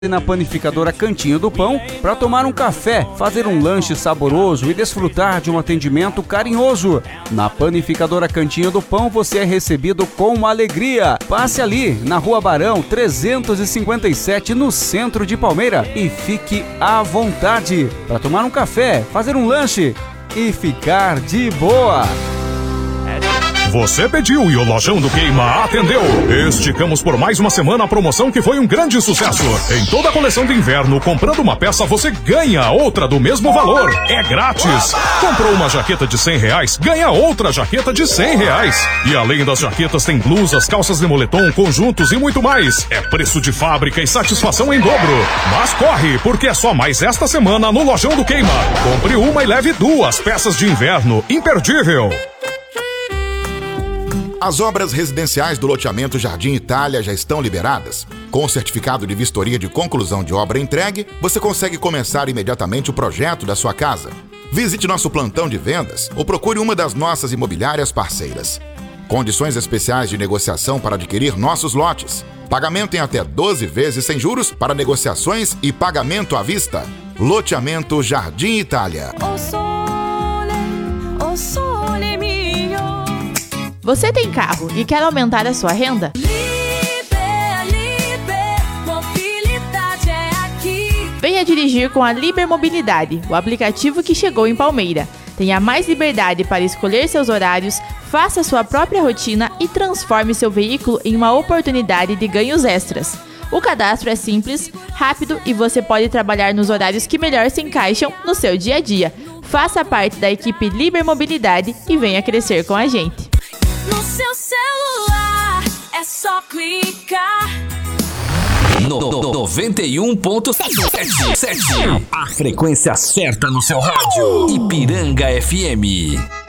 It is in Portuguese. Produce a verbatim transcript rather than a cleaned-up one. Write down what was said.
na Panificadora Cantinho do Pão para tomar um café, fazer um lanche saboroso e desfrutar de um atendimento carinhoso. Na Panificadora Cantinho do Pão você é recebido com alegria. Passe ali na Rua Barão trezentos e cinquenta e sete, no centro de Palmeira, e fique à vontade para tomar um café, fazer um lanche e ficar de boa. Você pediu e o Lojão do Queima atendeu. Esticamos por mais uma semana a promoção que foi um grande sucesso. Em toda a coleção de inverno, comprando uma peça, você ganha outra do mesmo valor. É grátis. Comprou uma jaqueta de cem reais, ganha outra jaqueta de cem reais. E além das jaquetas, tem blusas, calças de moletom, conjuntos e muito mais. É preço de fábrica e satisfação em dobro. Mas corre, porque é só mais esta semana no Lojão do Queima. Compre uma e leve duas peças de inverno. Imperdível. As obras residenciais do loteamento Jardim Itália já estão liberadas. Com o certificado de vistoria de conclusão de obra entregue, você consegue começar imediatamente o projeto da sua casa. Visite nosso plantão de vendas ou procure uma das nossas imobiliárias parceiras. Condições especiais de negociação para adquirir nossos lotes. Pagamento em até doze vezes sem juros para negociações e pagamento à vista. Loteamento Jardim Itália. O sole, o sole mio. Você tem carro e quer aumentar a sua renda? Liber, Liber, mobilidade é aqui. Venha dirigir com a Liber Mobilidade, o aplicativo que chegou em Palmeira. Tenha mais liberdade para escolher seus horários, faça sua própria rotina e transforme seu veículo em uma oportunidade de ganhos extras. O cadastro é simples, rápido e você pode trabalhar nos horários que melhor se encaixam no seu dia a dia. Faça parte da equipe Liber Mobilidade e venha crescer com a gente. No seu celular é só clicar. No, no, noventa e um ponto sete. A frequência certa no seu rádio. Ipiranga F M.